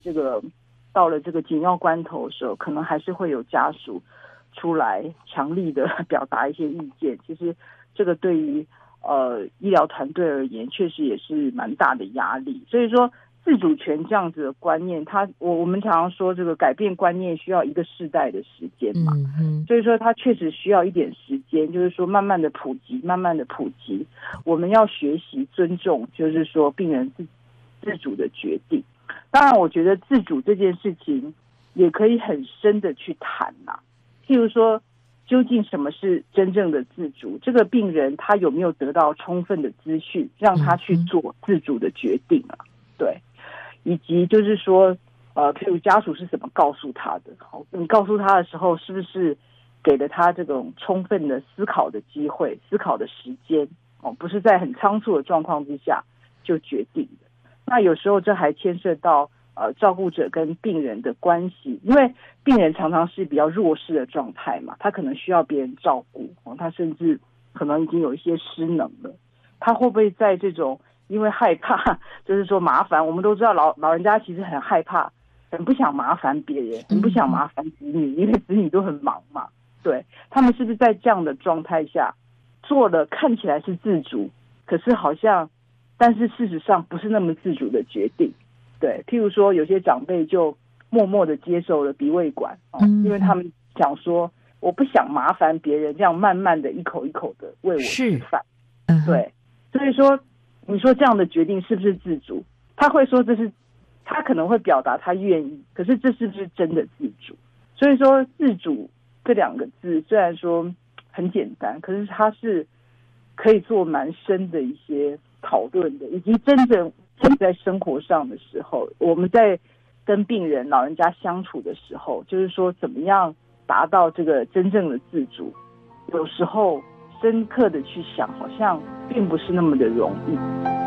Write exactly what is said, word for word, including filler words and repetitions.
这个到了这个紧要关头的时候，可能还是会有家属出来强力的表达一些意见。其实这个对于呃医疗团队而言，确实也是蛮大的压力。所以说自主权这样子的观念，它我我们常常说这个改变观念需要一个世代的时间嘛， 嗯嗯， 所以说它确实需要一点时间，就是说慢慢的普及，慢慢的普及，我们要学习尊重，就是说病人自自主的决定。当然，我觉得自主这件事情也可以很深的去谈呐、啊，譬如说，究竟什么是真正的自主？这个病人他有没有得到充分的资讯，让他去做自主的决定啊？对。以及就是说，呃，譬如家属是怎么告诉他的？好，你告诉他的时候，是不是给了他这种充分的思考的机会、思考的时间？哦，不是在很仓促的状况之下就决定的。那有时候这还牵涉到呃照顾者跟病人的关系，因为病人常常是比较弱势的状态嘛，他可能需要别人照顾，哦，他甚至可能已经有一些失能了，他会不会在这种因为害怕，就是说麻烦，我们都知道老老人家其实很害怕，很不想麻烦别人，很不想麻烦子女，因为子女都很忙嘛。对，他们是不是在这样的状态下做了看起来是自主，可是好像，但是事实上不是那么自主的决定。对，譬如说有些长辈就默默的接受了鼻胃管，哦，因为他们想说我不想麻烦别人，这样慢慢的一口一口的喂我吃饭。对，所以说。你说这样的决定是不是自主？他会说这是，他可能会表达他愿意，可是这是不是真的自主？所以说自主这两个字虽然说很简单，可是它是可以做蛮深的一些讨论的，以及真正真在生活上的时候，我们在跟病人老人家相处的时候，就是说怎么样达到这个真正的自主，有时候深刻的去想，好像并不是那么的容易。